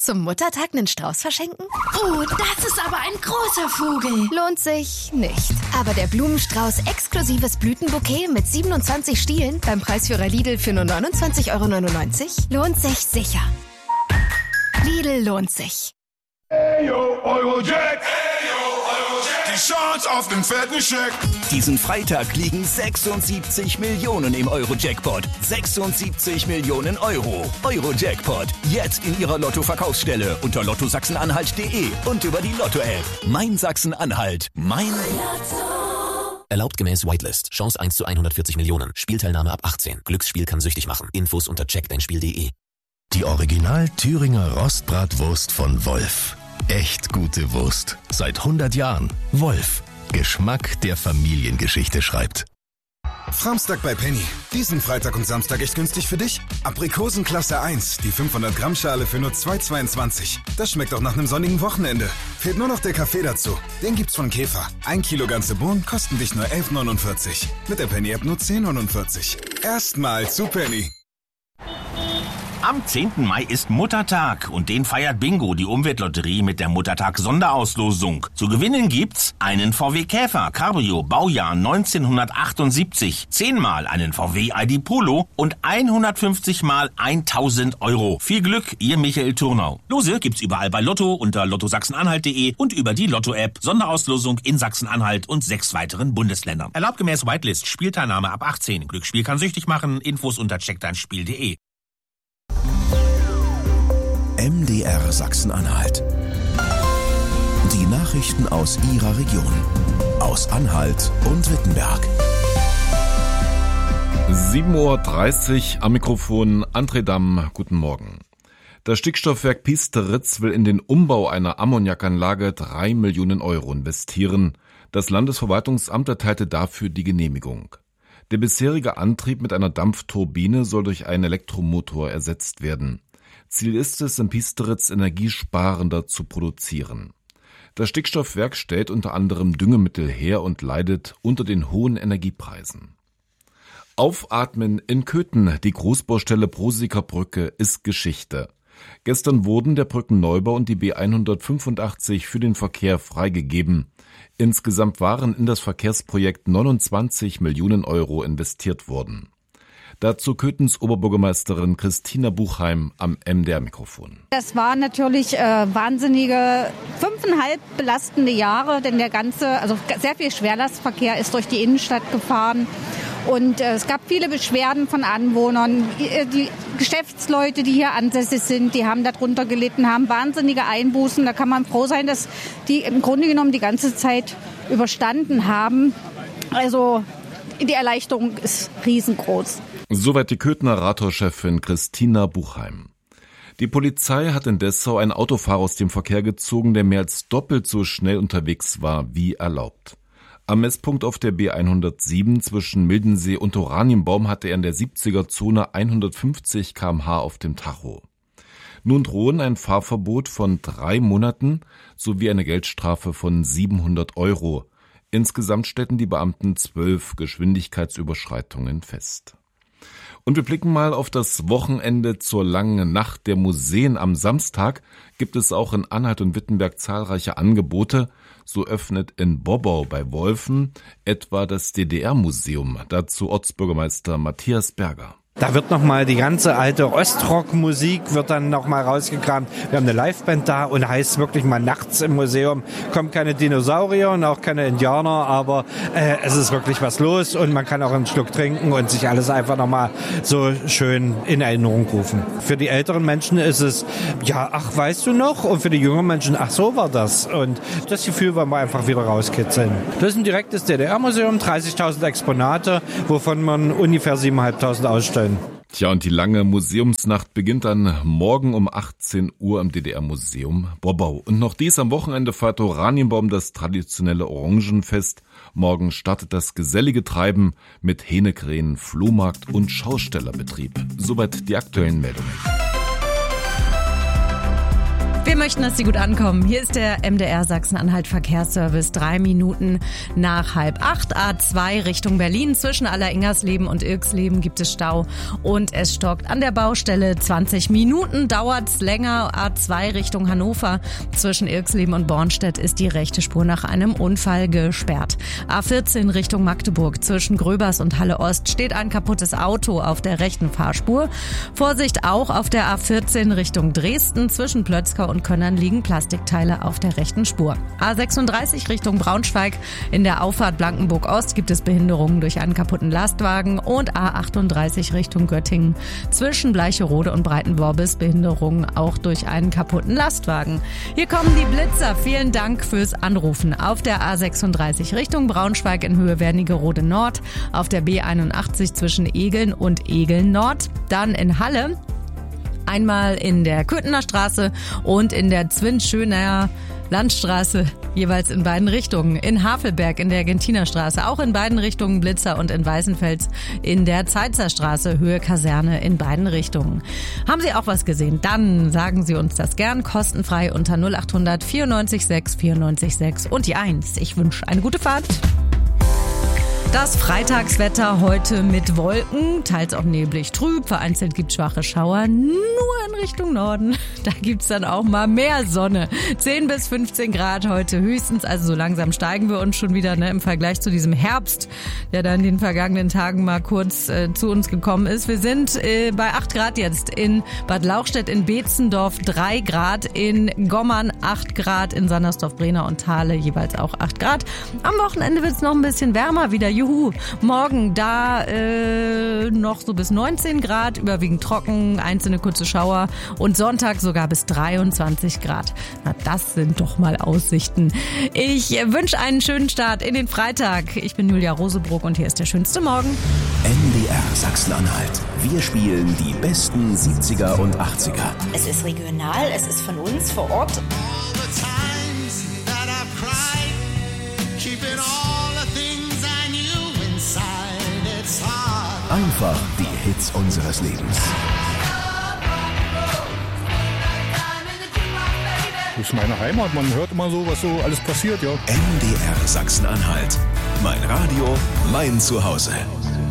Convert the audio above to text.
Zum Muttertag einen Strauß verschenken? Oh, das ist aber ein großer Vogel. Lohnt sich nicht. Aber der Blumenstrauß exklusives Blütenbouquet mit 27 Stielen beim Preisführer Lidl für nur 29,99 € lohnt sich sicher. Lidl lohnt sich. Eyo, Eurojack. Die Chance auf den fetten Scheck. Diesen Freitag liegen 76 Millionen im Euro-Jackpot. 76 Millionen Euro. Euro-Jackpot. Jetzt in Ihrer Lotto-Verkaufsstelle unter lottosachsen-anhalt.de und über die Lotto-App. Mein Sachsen-Anhalt. Mein Lotto. Erlaubt gemäß Whitelist. Chance 1 zu 140 Millionen. Spielteilnahme ab 18. Glücksspiel kann süchtig machen. Infos unter checkdeinspiel.de. Die Original Thüringer Rostbratwurst von Wolf. Echt gute Wurst. Seit 100 Jahren. Wolf. Geschmack, der Familiengeschichte schreibt. Samstag bei Penny. Diesen Freitag und Samstag echt günstig für dich. Aprikosen Klasse 1, die 500 Gramm Schale für nur 2,22. Das schmeckt doch nach einem sonnigen Wochenende. Fehlt nur noch der Kaffee dazu. Den gibt's von Käfer. 1 Kilo ganze Bohnen kosten dich nur 11,49. Mit der Penny-App nur 10,49. Erstmal zu Penny. Am 10. Mai ist Muttertag und den feiert Bingo, die Umweltlotterie, mit der Muttertag-Sonderauslosung. Zu gewinnen gibt's einen VW Käfer Cabrio Baujahr 1978, 10-mal einen VW ID Polo und 150 mal 1.000 €. Viel Glück, Ihr Michael Turnau. Lose gibt's überall bei Lotto unter lottosachsen-anhalt.de und über die Lotto-App. Sonderauslosung in Sachsen-Anhalt und 6 weiteren Bundesländern. Erlaubt gemäß Whitelist. Spielteilnahme ab 18. Glücksspiel kann süchtig machen. Infos unter checkdeinspiel.de. MDR Sachsen-Anhalt. Die Nachrichten aus Ihrer Region. Aus Anhalt und Wittenberg. 7:30 Uhr am Mikrofon André Damm. Guten Morgen. Das Stickstoffwerk Piesteritz will in den Umbau einer Ammoniakanlage 3 Millionen € investieren. Das Landesverwaltungsamt erteilte dafür die Genehmigung. Der bisherige Antrieb mit einer Dampfturbine soll durch einen Elektromotor ersetzt werden. Ziel ist es, in Piesteritz energiesparender zu produzieren. Das Stickstoffwerk stellt unter anderem Düngemittel her und leidet unter den hohen Energiepreisen. Aufatmen in Köthen, die Großbaustelle Proseker Brücke ist Geschichte. Gestern wurden der Brückenneubau und die B185 für den Verkehr freigegeben. Insgesamt waren in das Verkehrsprojekt 29 Millionen € investiert worden. Dazu Köthens Oberbürgermeisterin Christina Buchheim am MDR-Mikrofon. Das waren natürlich wahnsinnige 5,5 belastende Jahre, denn sehr viel Schwerlastverkehr ist durch die Innenstadt gefahren. Und es gab viele Beschwerden von Anwohnern. Die Geschäftsleute, die hier ansässig sind, die haben darunter gelitten, haben wahnsinnige Einbußen. Da kann man froh sein, dass die im Grunde genommen die ganze Zeit überstanden haben. Also die Erleichterung ist riesengroß. Soweit die Köthener Rathauschefin Christina Buchheim. Die Polizei hat in Dessau einen Autofahrer aus dem Verkehr gezogen, der mehr als doppelt so schnell unterwegs war wie erlaubt. Am Messpunkt auf der B107 zwischen Mildensee und Oranienbaum hatte er in der 70er-Zone 150 km/h auf dem Tacho. Nun drohen ein Fahrverbot von 3 Monaten sowie eine Geldstrafe von 700 €. Insgesamt stellten die Beamten 12 Geschwindigkeitsüberschreitungen fest. Und wir blicken mal auf das Wochenende zur langen Nacht der Museen. Am Samstag gibt es auch in Anhalt und Wittenberg zahlreiche Angebote. So öffnet in Bobbau bei Wolfen etwa das DDR-Museum. Dazu Ortsbürgermeister Matthias Berger. Da wird nochmal die ganze alte Ostrock-Musik wird dann nochmal rausgekramt. Wir haben eine Liveband da und heißt wirklich mal nachts im Museum. Kommen keine Dinosaurier und auch keine Indianer, aber es ist wirklich was los und man kann auch einen Schluck trinken und sich alles einfach nochmal so schön in Erinnerung rufen. Für die älteren Menschen ist es, ja, ach, weißt du noch? Und für die jüngeren Menschen, ach, so war das. Und das Gefühl wollen wir einfach wieder rauskitzeln. Das ist ein direktes DDR-Museum, 30.000 Exponate, wovon man ungefähr 7.500 ausstellt. Tja, und die lange Museumsnacht beginnt dann morgen um 18 Uhr im DDR-Museum Bobbau. Und noch dies am Wochenende feiert Oranienbaum das traditionelle Orangenfest. Morgen startet das gesellige Treiben mit Hähnekrähen, Flohmarkt und Schaustellerbetrieb. Soweit die aktuellen Meldungen. Wir möchten, dass Sie gut ankommen. Hier ist der MDR Sachsen-Anhalt Verkehrsservice. 3 Minuten nach 7:30. A2 Richtung Berlin. Zwischen Alleringersleben und Irksleben gibt es Stau und es stockt an der Baustelle. 20 Minuten dauert's länger. A2 Richtung Hannover. Zwischen Irksleben und Bornstedt ist die rechte Spur nach einem Unfall gesperrt. A14 Richtung Magdeburg. Zwischen Gröbers und Halle Ost steht ein kaputtes Auto auf der rechten Fahrspur. Vorsicht auch auf der A14 Richtung Dresden. Zwischen Plötzkau und Könnern liegen Plastikteile auf der rechten Spur. A36 Richtung Braunschweig. In der Auffahrt Blankenburg-Ost gibt es Behinderungen durch einen kaputten Lastwagen. Und A38 Richtung Göttingen. Zwischen Bleicherode und Breitenworbis Behinderungen auch durch einen kaputten Lastwagen. Hier kommen die Blitzer. Vielen Dank fürs Anrufen. Auf der A36 Richtung Braunschweig in Höhe Wernigerode Nord. Auf der B81 zwischen Egeln und Egeln Nord. Dann in Halle. Einmal in der Köthener Straße und in der Zwinschöner Landstraße, jeweils in beiden Richtungen. In Havelberg in der Argentinerstraße, auch in beiden Richtungen Blitzer und in Weißenfels in der Zeitzerstraße, Höhe Kaserne in beiden Richtungen. Haben Sie auch was gesehen? Dann sagen Sie uns das gern kostenfrei unter 0800 94 6 94 6 und die 1. Ich wünsche eine gute Fahrt. Das Freitagswetter heute mit Wolken, teils auch neblig, trüb, vereinzelt gibt schwache Schauer, nur in Richtung Norden. Da gibt's dann auch mal mehr Sonne. 10 bis 15 Grad heute höchstens, also so langsam steigen wir uns schon wieder im Vergleich zu diesem Herbst, der da in den vergangenen Tagen mal kurz zu uns gekommen ist. Wir sind bei 8 Grad jetzt in Bad Lauchstädt, in Beetzendorf 3 Grad, in Gommern 8 Grad, in Sandersdorf, Brenner und Thale jeweils auch 8 Grad. Am Wochenende wird's noch ein bisschen wärmer wieder. Juhu, morgen da noch so bis 19 Grad, überwiegend trocken, einzelne kurze Schauer und Sonntag sogar bis 23 Grad. Na, das sind doch mal Aussichten. Ich wünsche einen schönen Start in den Freitag. Ich bin Julia Rosebrock und hier ist der schönste Morgen. MDR Sachsen-Anhalt. Wir spielen die besten 70er und 80er. Es ist regional, es ist von uns vor Ort. Einfach die Hits unseres Lebens. Das ist meine Heimat, man hört immer so, was so alles passiert, ja. MDR Sachsen-Anhalt. Mein Radio, mein Zuhause.